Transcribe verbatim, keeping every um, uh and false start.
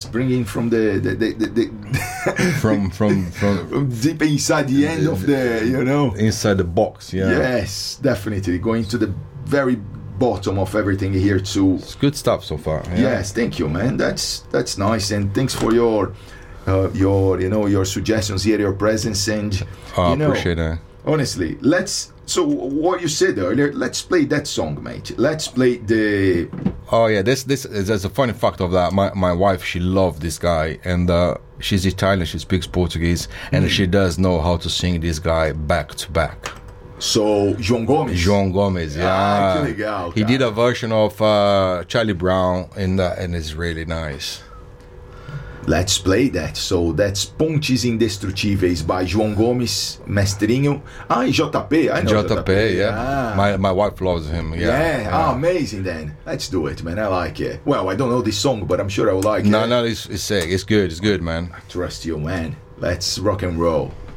bringing from the, the, the, the, the from from from from deep inside the end of the, you know, inside the box. Yeah. Yes, definitely going to the very bottom of everything here too. It's good stuff so far. Yeah. Yes, thank you, man. That's that's nice, and thanks for your uh, your you know your suggestions here, your presence, and Oh, you know, appreciate that. honestly, let's. So what you said earlier, let's play that song, mate. Let's play the. Oh yeah, this this there's a funny fact of that. My my wife, she loved this guy, and uh, she's Italian. She speaks Portuguese, and Mm. she does know how to sing this guy back to back. So João Gomes. João Gomes, yeah. Ah, que legal, He cara. did a version of uh, Charlie Brown, and uh, and it's really nice. Let's play that. So that's Pontes Indestrutíveis by João Gomes, Mestrinho. Ah, e J P. I know J P, yeah. Ah. My my wife loves him. Yeah. Yeah, Ah, amazing then. Let's do it, man. I like it. Well, I don't know this song, but I'm sure I will like No, it. no, it's it's sick. It's good. It's good, man. I trust you, man. Let's rock and roll.